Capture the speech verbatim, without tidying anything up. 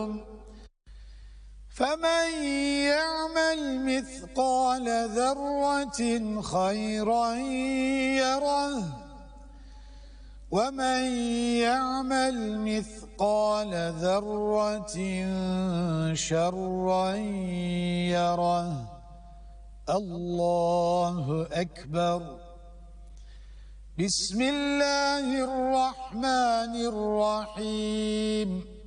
فمن يعمل مثقال ذرة خيرا يره ومن يعمل مثقال ذرة شرا يره. الله أكبر. بسم الله الرحمن الرحيم.